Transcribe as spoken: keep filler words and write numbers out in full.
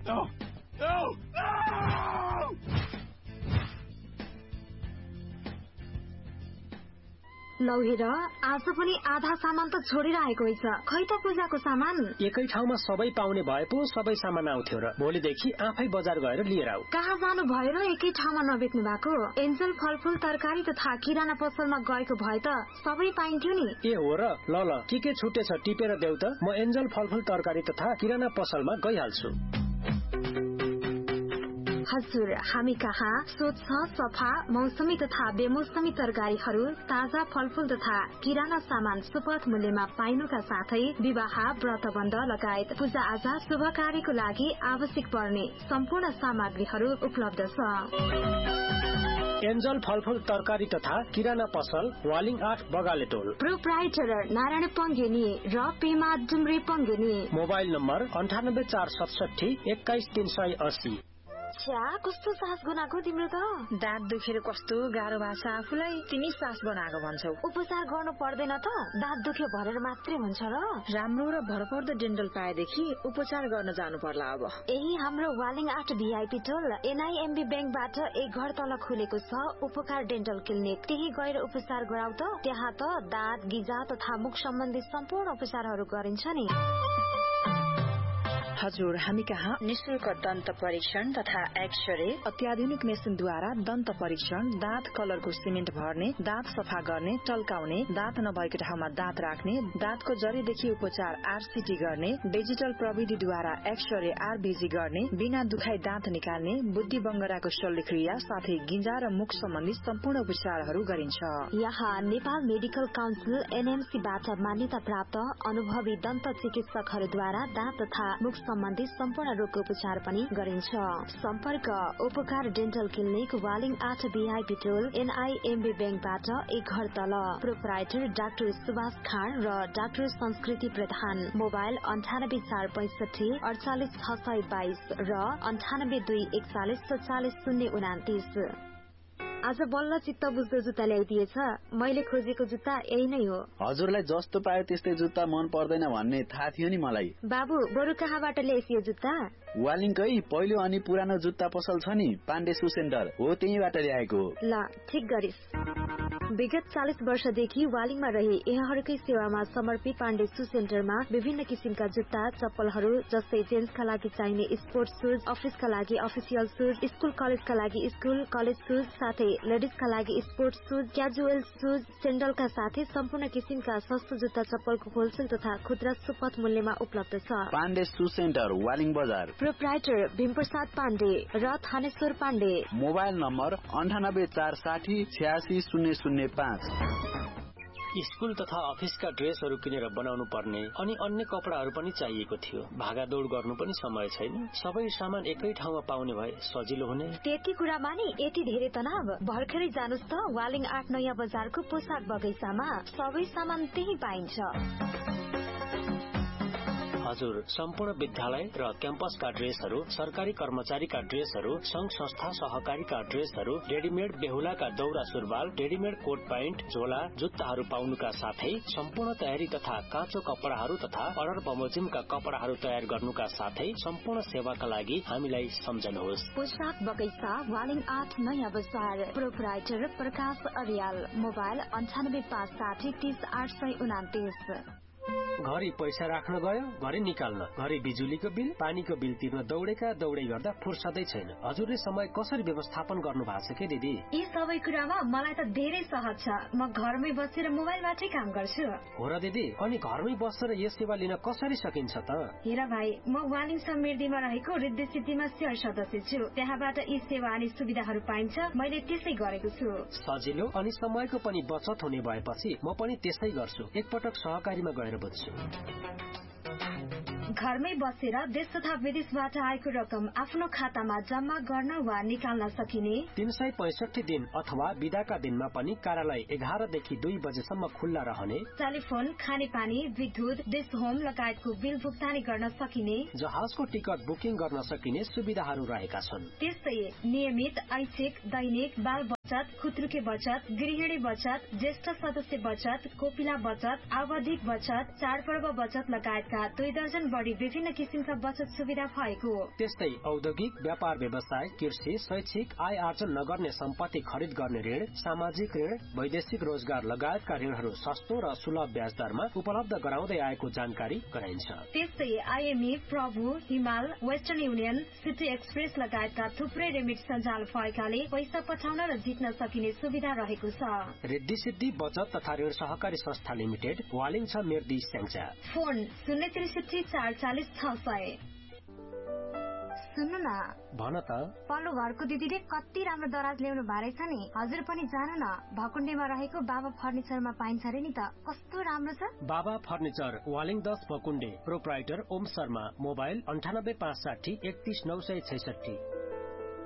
No! No! No! लौ हेर आज पनि आधा सामान त छोडिरहेको रहेछ। खै त पूजाको सामान एकै ठाउँमा सबै पाउने भए पो सबै सामान आउँथ्यो र भोलिदेखि आफै बजार गएर लिएर आऊ। कहाँ जानु भयो र एकै ठाउँमा नबेच्नु भएको? एन्जल फलफूल तरकारी तथा किराना पसलमा गएको भए त सबै पाइन्थ्यो नि। ए हो र, ल ल के के छुटेछ टिपेर देऊ त, म एन्जल फलफूल तरकारी तथा किराना पसलमा गइहाल्छु। हजुर, हामी कहाँ स्वच्छ सफा मौसमी तथा बेमौसमी तरकारीहरू, ताजा फलफूल तथा किराना सामान सुपथ मूल्यमा पाइनुका साथै विवाह व्रतबन्ध लगायत पूजा आजा शुभ कार्यको लागि आवश्यक पर्ने सम्पूर्ण सामग्रीहरू उपलब्ध छ। एन्जल फलफूल तरकारी तथा किराना पसल वालिङ आठ बगाले टोल। प्रोप्राइटर नारायण पङ्गेनी र पेमा डुम्रे पङ्गेनी। मोबाइल नम्बर अन्ठानब्बे चार सतसठी एक्काइस तीन सय अस्सी। छ्या कस्तो सास बनाएको तिम्रो त? दाँत दुखेर कस्तो गाह्रो भएको छ आफूलाई, तिमी सास बनाएको भन्छौ। उपचार गर्नु पर्दैन त? दाँत दुख्यो भनेर मात्रै हुन्छ र? राम्रो र भरपर्दो डेन्टल पाएदेखि उपचार गर्न जानु पर्ला अब। यही हाम्रो वालिङ आठ भिआइपी टोल एनआईएमबी ब्याङ्कबाट एक घर तल खुलेको छ उपकार डेन्टल क्लिनिक। त्यही गएर उपचार गराउ त। त्यहाँ त दाँत गिजा तथा मुख सम्बन्धी सम्पूर्ण उपचारहरू गरिन्छ नि। हजुर, हामी कहाँ निशुल्क दन्त परीक्षण तथा एक्सरे, अत्याधुनिक मेसिनद्वारा दन्त परीक्षण, दाँत कलरको सिमेन्ट भर्ने, दाँत सफा गर्ने, टल्काउने, दाँत नभएको ठाउँमा दाँत राख्ने, दाँतको जरीदेखि उपचार आरसीटी गर्ने, डिजिटल प्रविधिद्वारा एक्सरे आरबीजी गर्ने, बिना दुखाइ दाँत निकाल्ने, बुद्धि बङ्गराको शल्यक्रिया साथै गिजा र मुख सम्बन्धी सम्पूर्ण उपचारहरू गरिन्छ। यहाँ नेपाल मेडिकल काउन्सिल एनएमसीबाट मान्यता प्राप्त अनुभवी दन्त चिकित्सकहरूद्वारा दाँत तथा मुख सम्बन्धी सम्पूर्ण रोगको उपचार पनि गरिन्छ। सम्पर्क उपकार डेन्टल क्लिनिक वालिङ आठ भिआइपी टोल एनआईएमबी ब्याङ्कबाट एक घर तल। प्रोप्राइटर डाक्टर सुभाष खान र डाक्टर संस्कृति प्रधान। मोबाइल अन्ठानब्बे चार पैंसठी अडचालिस छ सय बाइस र अन्ठानब्बे दुई एकचालिस सत्तालिस शून्य उनातिस। आज बल्ल चित्त बुझ्दो जुत्ता ल्याइदिएछ। मैले खोजेको जुत्ता यही नै हो। हजुरलाई जस्तो पायो त्यस्तै जुत्ता मन पर्दैन भन्ने थाहा थियो नि मलाई। बाबु बरु कहाँबाट ल्याइस यो जुत्ता? वालिङकै पहिलो अनि पुरानो जुत्ता पसल छ नि पाण्डे सु सेन्टर, हो त्यहीबाट ल्याएको। ल ठिक गरिस। विगत चालीस वर्षदेखि वालिङमा रहे यहाँहरूकै सेवामा समर्पित पाण्डे सु सेन्टरमा विभिन्न किसिमका जुत्ता चप्पलहरू जस्तै जेन्ट्सका लागि चाहिने स्पोर्ट्स सुज, अफिसका लागि अफिसियल सुज, स्कुल कलेजका लागि स्कुल कलेज सुज, साथै लेडिजका लागि स्पोर्ट्स सुज, क्याजुअल सुज, सेन्डलका साथै सम्पूर्ण किसिमका सस्तो जुत्ता चप्पलको होलसेल तथा खुद्रा सुपथ मूल्यमा उपलब्ध छ। पाण्डे सु सेन्टर वालिङ बजार। प्रोप्राइटर भीमप्रसाद पाण्डे र थानेश्वर पाण्डे। मोबाइल नम्बर अन्ठानब्बे चार साठी छ्यासी शून्य शून्य पाँच। स्कुल तथा अफिसका ड्रेसहरू किनेर बनाउनु पर्ने अनि अन्य कपडाहरू पनि चाहिएको थियो। भागादौड़ गर्नु पनि समय छैन। सबै सामान एकै ठाउँमा पाउने भए सजिलो हुने। त्यति कुरामा नि यति धेरै तनाव? भर्खरै जानुस् त वालिङ आठ नयाँ बजारको पोसाक बगैँचामा। सबै सामान त्यही पाइन्छ। हजुर, सम्पूर्ण विद्यालय र क्याम्पसका ड्रेसहरू, सरकारी कर्मचारीका ड्रेसहरू, संघ संस्था सहकारीका ड्रेसहरू, रेडिमेड बेहुलाका दौरा सुरुवाल, रेडिमेड कोट प्यान्ट, झोला, जुत्ताहरू पाउनुका साथै सम्पूर्ण तयारी तथा काँचो कपडाहरू तथा अर्डर बमोजिमका कपडाहरू तयार गर्नुका साथै सम्पूर्ण सेवाका लागि हामीलाई सम्झनुहोस्। पोसाक बगैँचा वालिङ आठ नयाँ बजार। प्रोप्राइटर प्रकाश अर्याल। मोबाइल अन्ठानब्बे पाँच साठी तीस आठ सय उनातिस। घरि पैसा राख्न गयो, घरि निकाल्न, घरि बिजुलीको बिल, पानीको बिल तिर्न दौडेका दौडै गर्दा फुर्सदै छैन। हजुरले समय कसरी व्यवस्थापन गर्नु भएको छ के दिदी? यी सबै कुरामा मलाई त धेरै सहज छ। म घरमै बसेर मोबाइलबाटै काम गर्छु। हो र दिदी, अनि घरमै बसेर यो सेवा लिन कसरी सकिन्छ त? हेर भाइ, म वालिङ समृद्धिमा रहेको रिद्धि सिद्धिमा सेयर सदस्य छु। त्यहाँबाट यी सेवा अनि सुविधाहरू पाइन्छ। मैले त्यसै गरेको छु। सजिलो अनि समयको पनि बचत हुने भएपछि म पनि त्यसै गर्छु। एकपटक सहकारीमा गएर बुझ्छु। घरमै बसेर देश तथा विदेशबाट आएको रकम आफ्नो खातामा जम्मा गर्न वा निकाल्न सकिने तीन सय पैंसठी दिन अथवा बिदाका दिनमा पनि कार्यालय एघारदेखि दुई बजेसम्म खुल्ला रहने, टेलिफोन, खानेपानी, विद्युत, देश होम लगायतको बिल भुक्तानी गर्न सकिने, जहाजको टिकट बुकिङ गर्न सकिने सुविधाहरू रहेका छन्। त्यस्तै नियमित ऐच्छिक दैनिक बाल बचत, खुत्रुके बचत, गृहिणी बचत, ज्येष्ठ सदस्य बचत, कोपिला बचत, आवधिक बचत, चाडपर्व बचत लगायतका दुई दर्जन बढी विभिन्न किसिमका बचत सुविधा भएको। त्यस्तै औद्योगिक, व्यापार व्यवसाय, कृषि, शैक्षिक, आय आर्जन नगर्ने सम्पत्ति खरिद गर्ने ऋण, सामाजिक ऋण, वैदेशिक रोजगार लगायतका ऋणहरू सस्तो र सुलभ ब्याज दरमा उपलब्ध गराउँदै आएको जानकारी गराइन्छ। त्यस्तै आइएमई, प्रभु, हिमाल, वेस्टर्न युनियन, सिटी एक्सप्रेस लगायतका थुप्रै रेमिट सञ्जाल भएकाले पैसा पठाउन र जित्न सकिने सुविधा रहेको छ। रिद्धि सिद्धि बचत तथा ऋण सहकारी संस्था लिमिटेड, वालिङ छ मिर्दी स्याङ्जा। फोन शून्य त्रिसठी चार चालिस छ सय। सुन्नु न, भन त, पल्लो घरको दिदीले कति राम्रो दराज ल्याउनु भएरै छ नि। हजुर पनि जानु न, भकुण्डेमा रहेको बाबा फर्निचरमा पाइन्छ रे नि त, कस्तो राम्रो छ। बाबा फर्निचर, वालिङ दस भकुण्डे, प्रोप्राइटर ओम शर्मा, मोबाइल अन्ठानब्बे पाँच साठी एकतीस नौ सय छैसठी।